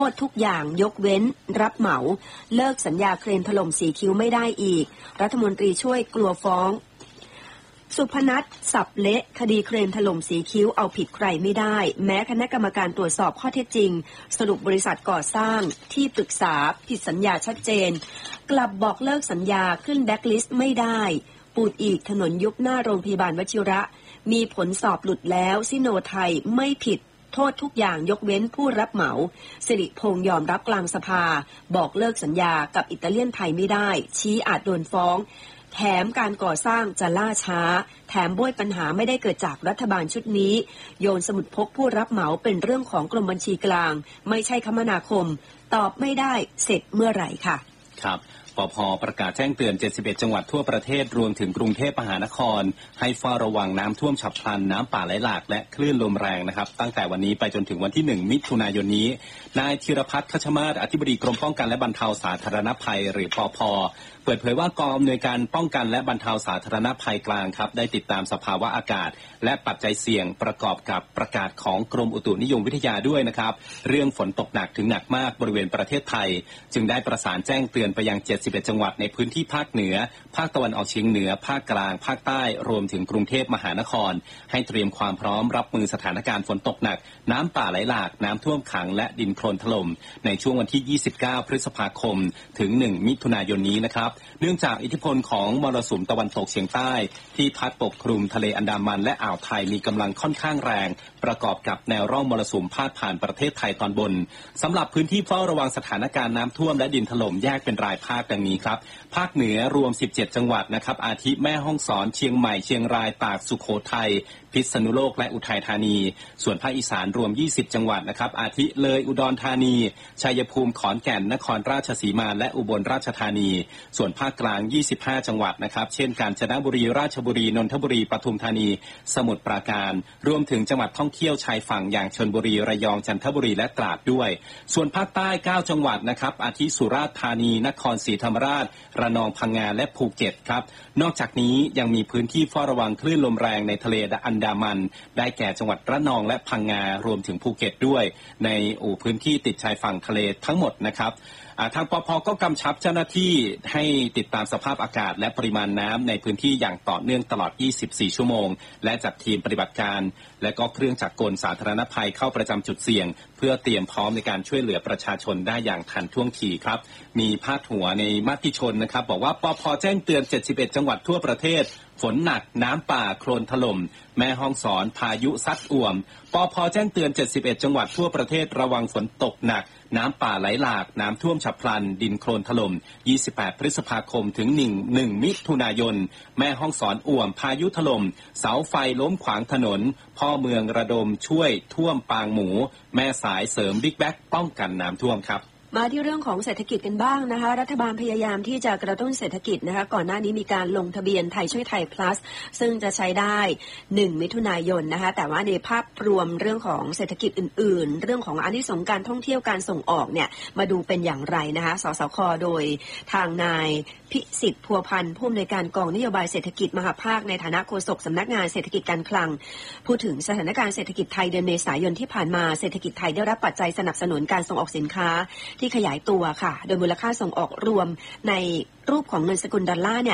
ษทุกอย่างยกเว้นรับเหมาเลิกสัญญาเครนถล่มสีคิ้วไม่ได้อีกรัฐมนตรีช่วยกลัวฟ้องสุพนัทสับเละคดีเครนถล่มสีคิ้วเอาผิดใครไม่ได้แม้คณะกรรมการตรวจสอบข้อเท็จจริงสรุปบริษัทก่อสร้างที่ปรึกษาผิดสัญญาชัดเจนกลับบอกเลิกสัญญาขึ้นแบ็คลิสต์ไม่ได้ปูดอีกถนนยุบหน้าโรงพยาบาลวชิระมีผลสอบหลุดแล้วซิโนไทยไม่ผิดโทษทุกอย่างยกเว้นผู้รับเหมาสิริพงษ์ยอมรับกลางสภาบอกเลิกสัญญากับอิตาเลียนไทยไม่ได้ชี้อาจโดนฟ้องแถมการก่อสร้างจะล่าช้าแถมบ้วยปัญหาไม่ได้เกิดจากรัฐบาลชุดนี้โยนสมุดพกผู้รับเหมาเป็นเรื่องของกรมบัญชีกลางไม่ใช่คมนาคมตอบไม่ได้เสร็จเมื่อไหร่ค่ะครับปภ.ประกาศแจ้งเตือน71จังหวัดทั่วประเทศรวมถึงกรุงเทพมหานครให้เฝ้าระวังน้ำท่วมฉับพลันน้ำป่าไหลหลากและคลื่นลมแรงนะครับตั้งแต่วันนี้ไปจนถึงวันที่1มิถุนายนนี้นายธีรพัฒน์คัชมาศอธิบดีกรมป้องกันและบรรเทาสาธารณภัยหรือปภ.เปิดเผยว่ากองอำนวยการป้องกันและบรรเทาสาธารณภัยกลางครับได้ติดตามสภาวะอากาศและปัจจัยเสี่ยงประกอบกับประกาศของกรมอุตุนิยมวิทยาด้วยนะครับเรื่องฝนตกหนักถึงหนักมากบริเวณประเทศไทยจึงได้ประสานแจ้งเตือนไปยัง71จังหวัดในพื้นที่ภาคเหนือภาคตะวันออกเฉียงเหนือภาคกลางภาคใต้รวมถึงกรุงเทพมหานครให้เตรียมความพร้อมรับมือสถานการณ์ฝนตกหนักน้ำป่าไหลหลากน้ำท่วมขังและดินโคลนถล่มในช่วงวันที่29พฤษภาคมถึง1มิถุนายนนี้นะครับเนื่องจากอิทธิพลของมรสุมตะวันตกเฉียงใต้ที่พัดปกคลุมทะเลอันดามันและอ่าวไทยมีกำลังค่อนข้างแรงประกอบกับแนวร่องมรสุมพาดผ่านประเทศไทยตอนบนสำหรับพื้นที่เฝ้าระวังสถานการณ์น้ำท่วมและดินถล่มแยกเป็นรายภาคดังนี้ครับภาคเหนือรวม17จังหวัดนะครับอาทิแม่ฮ่องสอนเชียงใหม่เชียงรายตากสุโขทัยพิษณุโลกและอุทัยธานีส่วนภาคอีสานรวม20จังหวัดนะครับอาทิเลยอุดรธานีชัยภูมิขอนแก่นนครราชสีมาและอุบลราชธานีส่วนภาคกลาง25จังหวัดนะครับเช่นกาญจนบุรีราชบุรีนนทบุรีปทุมธานีสมุทรปราการรวมถึงจังหวัดท่องเที่ยวชายฝั่งอย่างชลบุรีระยองจันทบุรีและตราดด้วยส่วนภาคใต้9จังหวัดนะครับอาทิสุราษฎร์ธานีนครศรีธรรมราชระนองพังงาและภูเก็ตครับนอกจากนี้ยังมีพื้นที่เฝ้าระวังคลื่นลมแรงในทะเลอันดามันได้แก่จังหวัดระนองและพังงารวมถึงภูเก็ตด้วยในพื้นที่ติดชายฝั่งทะเลทั้งหมดนะครับทางปภ.ก็กำชับเจ้าหน้าที่ให้ติดตามสภาพอากาศและปริมาณน้ำในพื้นที่อย่างต่อเนื่องตลอด24ชั่วโมงและจัดทีมปฏิบัติการและก็เครื่องจักรกลสาธารณภัยเข้าประจำจุดเสี่ยงเพื่อเตรียมพร้อมในการช่วยเหลือประชาชนได้อย่างทันท่วงทีครับมีพาดหัวในมติชนนะครับบอกว่าปภ.แจ้งเตือน71จังหวัดทั่วประเทศฝนหนักน้ำป่าโคลนถล่มแม่ฮ่องสอนพายุซัดอ่วมปภ.แจ้งเตือน71จังหวัดทั่วประเทศระวังฝนตกหนักน้ำป่าไหลหลากน้ำท่วมฉับพลันดินโคลนถล่ม28พฤษภาคมถึง1มิถุนายนแม่ฮ่องสอนอ่วมพายุถล่มเสาไฟล้มขวางถนนพ่อเมืองระดมช่วยท่วมปางหมูแม่สายเสริมบิ๊กแบ็กป้องกันน้ำท่วมครับมาที่เรื่องของเศรษฐกิจกันบ้างนะคะรัฐบาลพยายามที่จะกระตุ้นเศรษฐกิจนะคะก่อนหน้านี้มีการลงทะเบียนไทยช่วยไทย plus ซึ่งจะใช้ได้1มิถุนายนนะคะแต่ว่าในภาพรวมเรื่องของเศรษฐกิจอื่นๆเรื่องของอานิสงส์การท่องเที่ยวการส่งออกเนี่ยมาดูเป็นอย่างไรนะคะสสค.โดยทางนายพิสิทธิ์พัวพันธ์ผู้อำนวยการกองนโยบายเศรษฐกิจมหภาคในฐานะโฆษกสำนักงานเศรษฐกิจการคลังพูดถึงสถานการณ์เศรษฐกิจไทยเดือนเมษายนที่ผ่านมาเศรษฐกิจไทยได้รับปัจจัยสนับสนุนการส่งออกสินค้าที่ขยายตัวค่ะโดยมูลค่าส่งออกรวมในรูปของเงินสกุลดอลลาร์เนี่ย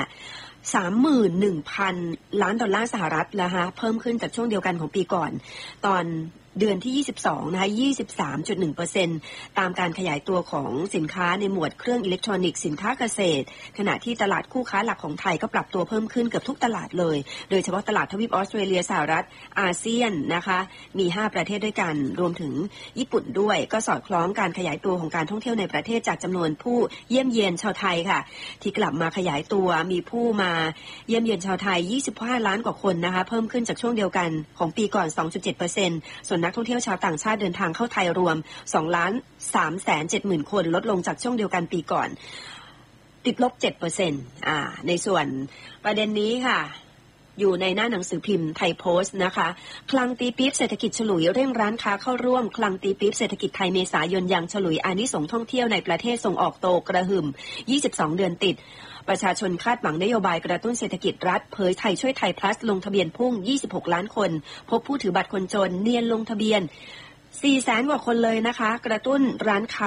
31,000 ล้านดอลลาร์สหรัฐนะคะเพิ่มขึ้นจากช่วงเดียวกันของปีก่อนตอนเดือนที่22นะคะ 23.1% ตามการขยายตัวของสินค้าในหมวดเครื่องอิเล็กทรอนิกส์สินค้าเกษตรขณะที่ตลาดคู่ค้าหลักของไทยก็ปรับตัวเพิ่มขึ้นเกือบทุกตลาดเลยโดยเฉพาะตลาดทวีปออสเตรเลียสหรัฐอาเซียนนะคะมี5ประเทศด้วยกันรวมถึงญี่ปุ่นด้วยก็สอดคล้องการขยายตัวของการท่องเที่ยวในประเทศจากจำนวนผู้เยี่ยมเยียนชาวไทยค่ะที่กลับมาขยายตัวมีผู้มาเยี่ยมเยียนชาวไทย25ล้านกว่าคนนะคะเพิ่มขึ้นจากช่วงเดียวกันของปีก่อน 2.7% ส่วนนักท่องเที่ยวชาวต่างชาติเดินทางเข้าไทยรวม 2,370,000 คนลดลงจากช่วงเดียวกันปีก่อนติดลบ 7% ในส่วนประเด็นนี้ค่ะอยู่ในหน้าหนังสือพิมพ์ไทยโพสต์นะคะคลังตีปี๊บเศรษฐกิจฉลุยเร่งร้านค้าเข้าร่วมคลังตีปี๊บเศรษฐกิจไทยเมษายนยังฉลุยอานิสงส์ท่องเที่ยวในประเทศส่งออกโตกระหึ่ม22เดือนติดประชาชนคาดหวังนโยบายกระตุ้นเศรษฐกิจรัฐเผยไทยช่วยไทย plus ลงทะเบียนพุ่ง26ล้านคนพบผู้ถือบัตรคนจนเนียนลงทะเบียน 400,000 กว่าคนเลยนะคะ กระตุ้นร้านค้า